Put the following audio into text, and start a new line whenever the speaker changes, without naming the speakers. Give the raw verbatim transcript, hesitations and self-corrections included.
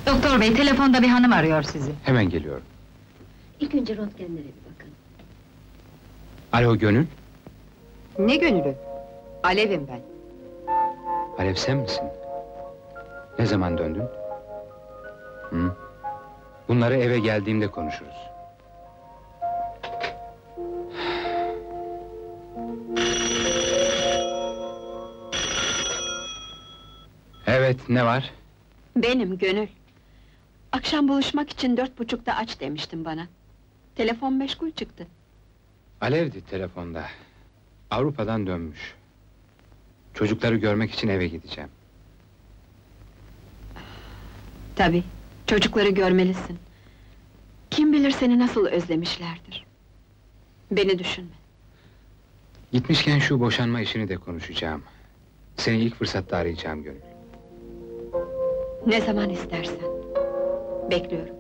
Doktor bey, telefonda bir hanım arıyor sizi.
Hemen geliyorum.
İlk önce röntgenlere bir bakın.
Alo Gönül,
Ne gönülü? Alevim ben.
Alev sen misin? Ne zaman döndün? Hı? Bunları eve geldiğimde konuşuruz. Evet, ne var?
Benim Gönül. Akşam buluşmak için dört buçukta aç demiştin bana. Telefon meşgul çıktı.
Alev'di telefonda. Avrupa'dan dönmüş. Çocukları görmek için eve gideceğim.
Tabii, çocukları görmelisin. Kim bilir seni nasıl özlemişlerdir. Beni düşünme.
Gitmişken şu boşanma işini de konuşacağım. Seni ilk fırsatta arayacağım Gönül.
Ne zaman istersen. Bekliyorum.